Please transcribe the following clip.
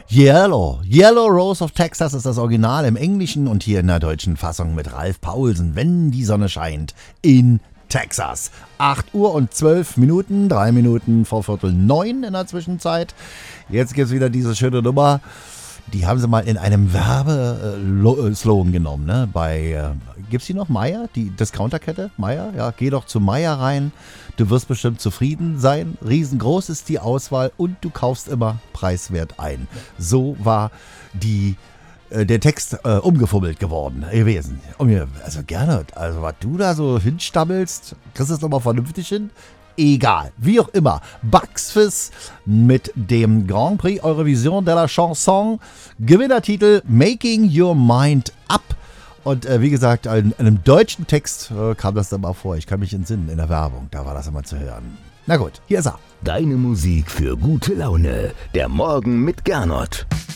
Yellow Rose of Texas ist das Original im Englischen und hier in der deutschen Fassung mit Ralf Paulsen, wenn die Sonne scheint in Texas. 8 Uhr und 12 Minuten, 3 Minuten vor 8:45 in der Zwischenzeit. Jetzt gibt's wieder diese schöne Nummer. Die haben sie mal in einem Werbeslogan genommen, ne? Gibt's die noch? Meier? Die Discounterkette? Meier? Ja, geh doch zu Meier rein. Du wirst bestimmt zufrieden sein. Riesengroß ist die Auswahl und du kaufst immer preiswert ein. So war der Text umgefummelt gewesen. Also gerne, also was du da so hinstammelst, kriegst du es nochmal vernünftig hin? Egal, wie auch immer. Bucks Fizz mit dem Grand Prix Eurovision de la Chanson. Gewinnertitel Making Your Mind Up. Und wie gesagt, in einem deutschen Text kam das dann mal vor. Ich kann mich entsinnen, in der Werbung, da war das immer zu hören. Na gut, hier ist er. Deine Musik für gute Laune. Der Morgen mit Gernot.